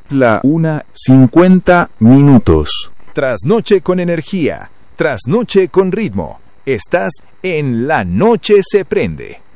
La 1:50. Trasnoche con energía, trasnoche con ritmo. Estás en La Noche se prende.